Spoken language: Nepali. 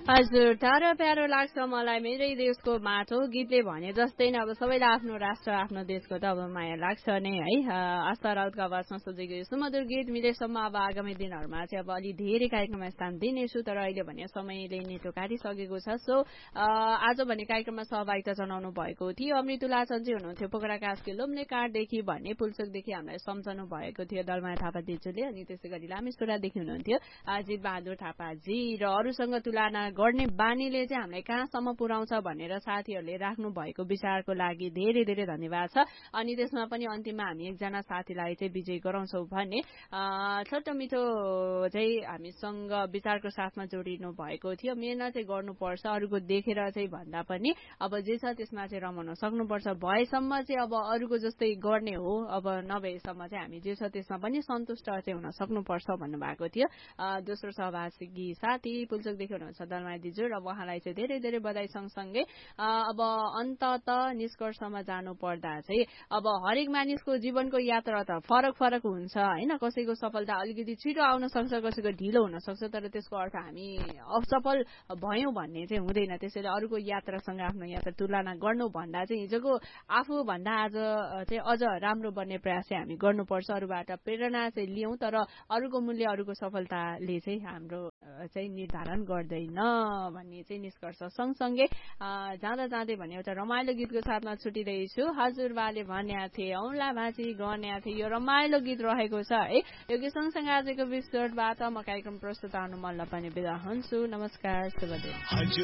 हजुर, टाढो प्यारो लाग्छ मलाई मेरै देशको माटो गीतले भने जस्तै नै अब सबैलाई आफ्नो राष्ट्र आफ्नो देशको त अब माया लाग्छ नै है। आस्था राउतको आवाजमा सोचेको यो सुमधुर गीत मिलेसम्म अब आगामी दिनहरूमा चाहिँ अब अलि धेरै कार्यक्रममा स्थान दिनेछु, तर अहिले भने समयले नेटो काटिसकेको छ। सो आज भने कार्यक्रममा सहभागिता जनाउनु भएको थियो अमृतुला चन्जी हुनुहुन्थ्यो पोखरा कास्की लोम्ने काँडदेखि भने पुल्चोकदेखि हामीलाई सम्झनु भएको थियो दलमाया थापा दिजुले, अनि त्यसै गरी लामेश्वरादेखि हुनुहुन्थ्यो जित बहादुर थापाजी, र अरूसँग तुलना गर्ने बानीले चाहिँ हामीलाई कहाँसम्म पुर्याउँछ भनेर साथीहरूले राख्नु भएको विचारको लागि धेरै धेरै धन्यवाद छ। अनि त्यसमा पनि अन्तिममा हामी एकजना साथीलाई चाहिँ विजय गराउँछौँ भने छोटो मिठो चाहिँ हामीसँग विचारको साथमा जोडिनु भएको थियो। मेहनत चाहिँ गर्नुपर्छ अरूको देखेर चाहिँ भन्दा पनि अब जे छ त्यसमा चाहिँ रमाउन सक्नुपर्छ, भएसम्म चाहिँ अब अरूको जस्तै गर्ने हो, अब नभएसम्म चाहिँ हामी जे छ त्यसमा पनि सन्तुष्ट चाहिँ हुन सक्नुपर्छ भन्नुभएको थियो दोस्रो सहभागी साथी पुल्चोकदेखि हुनुहुन्छ दलमाया दिजु, र उहाँलाई चाहिँ धेरै धेरै बधाई सँगसँगै अब अन्तत निष्कर्षमा जानु पर्दा चाहिँ अब हरेक मानिसको जीवनको यात्रा त फरक फरक हुन्छ होइन। कसैको सफलता अलिकति छिटो आउन सक्छ, कसैको ढिलो हुन सक्छ, तर त्यसको अर्थ हामी असफल भयौँ भन्ने चाहिँ हुँदैन। त्यसैले अरूको यात्रासँग आफ्नो यात्रा तुलना गर्नु भन्दा चाहिँ हिजोको आफूभन्दा आज चाहिँ अझ राम्रो बन्ने प्रयास चाहिँ हामी गर्नुपर्छ, अरूबाट प्रेरणा चाहिँ लियौँ, तर अरूको मूल्य अरूको सफलताले चाहिँ हाम्रो चाहिँ निर्धारण गर्दैन भन्ने चाहिँ निष्कर्ष सँगसँगै जाँदा जाँदै भने एउटा रमाइलो गीतको साथमा छुटिरहेछु। हजुरबाले भन्या थिए औँला भाँची गन्या थिए, यो रमाइलो गीत रहेको छ है। यो गीत सँगसँगै आजको एपिसोडबाट म कार्यक्रम प्रस्तुत हुनु मल्ल पनि बिदा हुन्छु। नमस्कार, शुभ दिन।